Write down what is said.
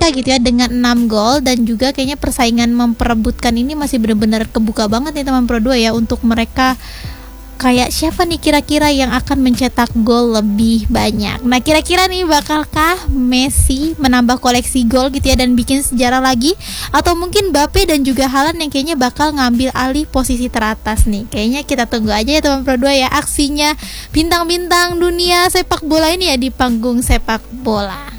Barca gitu ya dengan 6 gol, dan juga kayaknya persaingan memperebutkan ini masih benar-benar kebuka banget nih teman Pro 2 ya untuk mereka. Kayak siapa nih kira-kira yang akan mencetak gol lebih banyak? Nah, kira-kira nih bakalkah Messi menambah koleksi gol gitu ya dan bikin sejarah lagi, atau mungkin Mbappe dan juga Haaland yang kayaknya bakal ngambil alih posisi teratas nih? Kayaknya kita tunggu aja ya teman Pro 2 ya aksinya bintang-bintang dunia sepak bola ini ya di panggung sepak bola.